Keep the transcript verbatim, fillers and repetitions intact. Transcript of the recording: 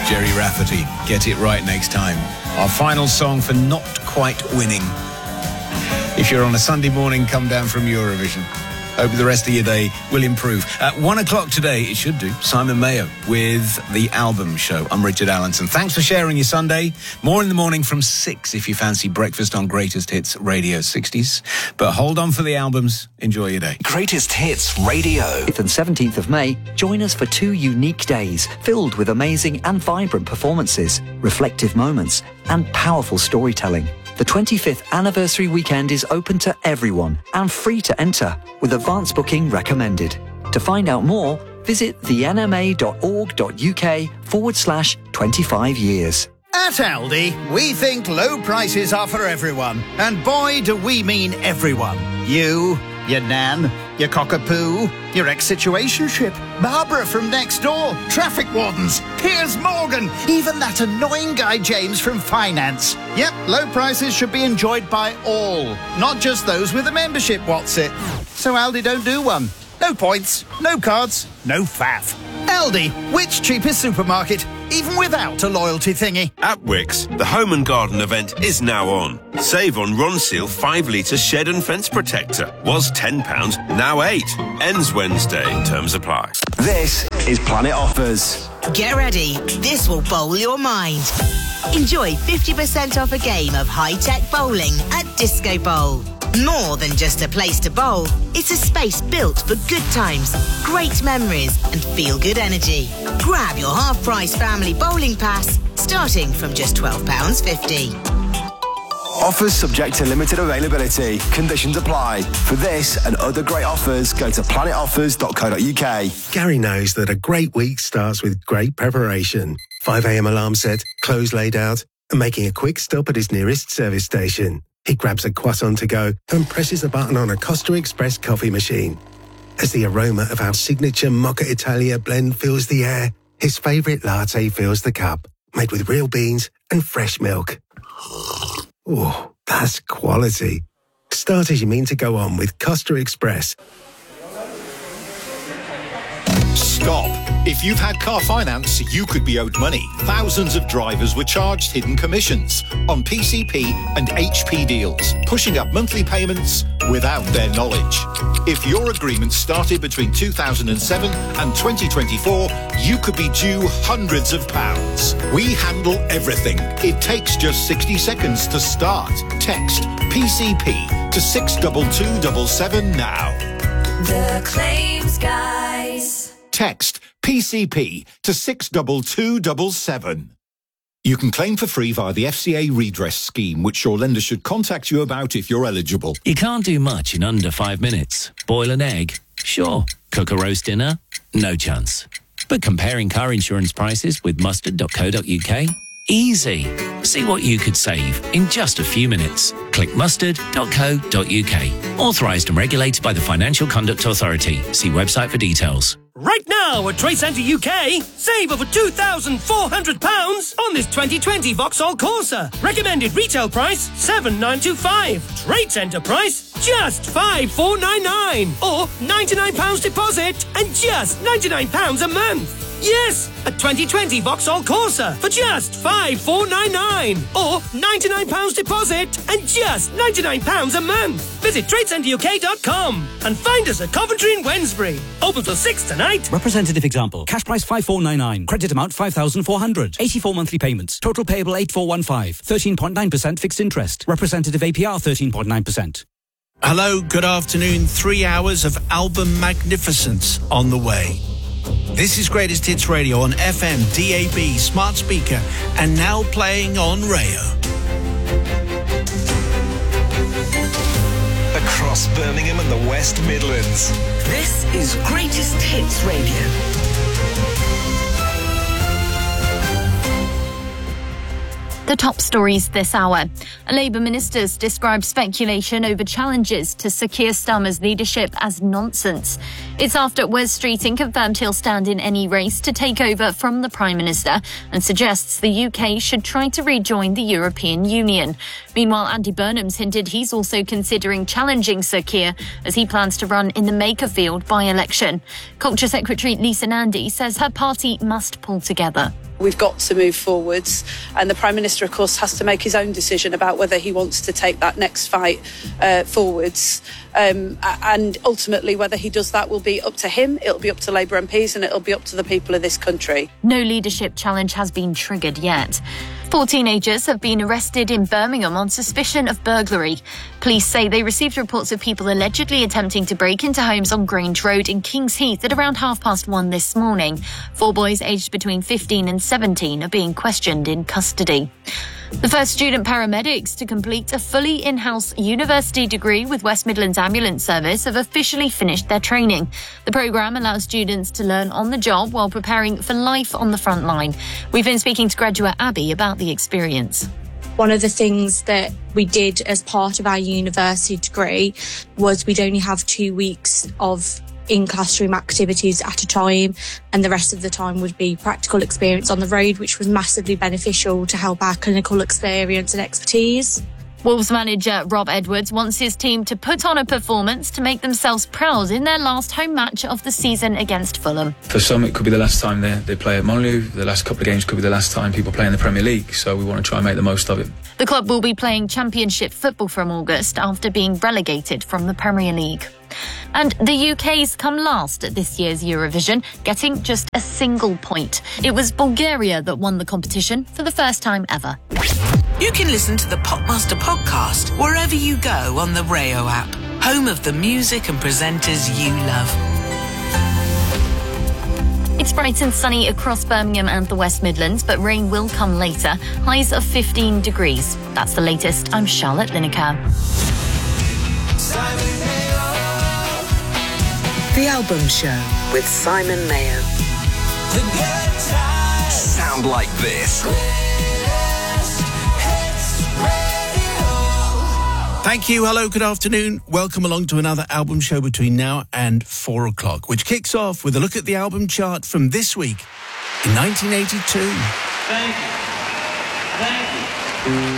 Jerry Rafferty. Get it right next time. Our final song for Not Quite Winning. If you're on a Sunday morning, come down from Eurovision. Hope the rest of your day will improve. At one o'clock today, it should do, Simon Mayo with The Album Show. I'm Richard Allenson. Thanks for sharing your Sunday. More in the morning from six if you fancy breakfast on Greatest Hits Radio sixties. But hold on for the albums. Enjoy your day. Greatest Hits Radio. eighth and seventeenth of May, join us for two unique days filled with amazing and vibrant performances, reflective moments, and powerful storytelling. The twenty-fifth anniversary weekend is open to everyone and free to enter, with advance booking recommended. To find out more, visit the n m a dot org dot u k forward slash twenty-five years. At Aldi, we think low prices are for everyone. And boy, do we mean everyone. You, your nan, your cockapoo, your ex-situationship, Barbara from next door, traffic wardens, Piers Morgan, even that annoying guy James from finance. Yep, low prices should be enjoyed by all, not just those with a membership, what's it? So Aldi don't do one. No points, no cards, no faff. Aldi, which cheapest supermarket, even without a loyalty thingy. At Wickes, the Home and Garden event is now on. Save on Ronseal five litre shed and fence protector. Was ten pounds, now eight. Ends Wednesday. Terms apply. This is Planet Offers. Get ready. This will bowl your mind. Enjoy fifty percent off a game of high-tech bowling at Disco Bowl. More than just a place to bowl, it's a space built for good times, great memories and feel-good energy. Grab your half-price family bowling pass, starting from just twelve pounds fifty. Offers subject to limited availability. Conditions apply. For this and other great offers, go to planet offers dot co dot u k. Gary knows that a great week starts with great preparation. five a m alarm set, clothes laid out, and making a quick stop at his nearest service station. He grabs a croissant to go and presses a button on a Costa Express coffee machine. As the aroma of our signature Mocha Italia blend fills the air, his favourite latte fills the cup, made with real beans and fresh milk. Oh, that's quality. Start as you mean to go on with Costa Express. Stop. If you've had car finance, you could be owed money. Thousands of drivers were charged hidden commissions on P C P and H P deals, pushing up monthly payments without their knowledge. If your agreement started between two thousand seven and twenty twenty-four, you could be due hundreds of pounds. We handle everything. It takes just sixty seconds to start. Text P C P to six two two seven seven now. The Claims Guys. Text P C P to six two two seven seven. You can claim for free via the F C A redress scheme, which your lender should contact you about if you're eligible. You can't do much in under five minutes. Boil an egg? Sure. Cook a roast dinner? No chance. But comparing car insurance prices with mustard dot co dot u k? Easy. See what you could save in just a few minutes. Click mustard dot co dot u k. Authorised and regulated by the Financial Conduct Authority. See website for details. Right now at Trade Centre U K, save over two thousand four hundred pounds on this twenty twenty Vauxhall Corsa. Recommended retail price seven thousand nine hundred twenty-five. Trade Centre price just five thousand four hundred ninety-nine. Or ninety-nine pounds deposit and just ninety-nine pounds a month. Yes, a twenty twenty Vauxhall Corsa for just five thousand four hundred ninety-nine. Or ninety-nine pounds deposit and just ninety-nine pounds a month. Visit trade centre u k dot com and find us at Coventry and Wednesbury. Open till six tonight. Representative example. Cash price five thousand four hundred ninety-nine. Credit amount five thousand four hundred. eighty-four monthly payments. Total payable eight thousand four hundred fifteen. thirteen point nine percent fixed interest. Representative A P R thirteen point nine percent. Hello, good afternoon. Three hours of album magnificence on the way. This is Greatest Hits Radio on F M, D A B, smart speaker, and now playing on Rayo. Across Birmingham and the West Midlands. This is Greatest Hits Radio. The top stories this hour. Labour ministers describe speculation over challenges to Keir Starmer's leadership as nonsense. It's after Wes Streeting confirmed he'll stand in any race to take over from the Prime Minister and suggests the U K should try to rejoin the European Union. Meanwhile, Andy Burnham's hinted he's also considering challenging Sir Keir as he plans to run in the Makerfield by-election. Culture Secretary Lisa Nandy says her party must pull together. We've got to move forwards, and the Prime Minister, of course, has to make his own decision about whether he wants to take that next fight uh, forwards. Um, and ultimately, whether he does that will be up to him, it'll be up to Labour M Ps, and it'll be up to the people of this country. No leadership challenge has been triggered yet. Four teenagers have been arrested in Birmingham on suspicion of burglary. Police say they received reports of people allegedly attempting to break into homes on Grange Road in Kings Heath at around half past one this morning. Four boys aged between fifteen and seventeen are being questioned in custody. The first student paramedics to complete a fully in-house university degree with West Midlands Ambulance Service have officially finished their training. The programme allows students to learn on the job while preparing for life on the front line. We've been speaking to graduate Abby about the experience. One of the things that we did as part of our university degree was we'd only have two weeks of in-classroom activities at a time, and the rest of the time would be practical experience on the road, which was massively beneficial to help our clinical experience and expertise. Wolves manager Rob Edwards wants his team to put on a performance to make themselves proud in their last home match of the season against Fulham. For some, it could be the last time they, they play at Molineux. The last couple of games could be the last time people play in the Premier League, so we want to try and make the most of it. The club will be playing Championship football from August after being relegated from the Premier League. And the U K's come last at this year's Eurovision, getting just a single point. It was Bulgaria that won the competition for the first time ever. You can listen to the Popmaster podcast wherever you go on the Rayo app, home of the music and presenters you love. It's bright and sunny across Birmingham and the West Midlands, but rain will come later. Highs of fifteen degrees. That's the latest. I'm Charlotte Lineker. The Album Show with Simon Mayo. Sound like this. Thank you. Hello, good afternoon. Welcome along to another album show between now and four o'clock, which kicks off with a look at the album chart from this week in nineteen eighty-two. Thank you. Thank you.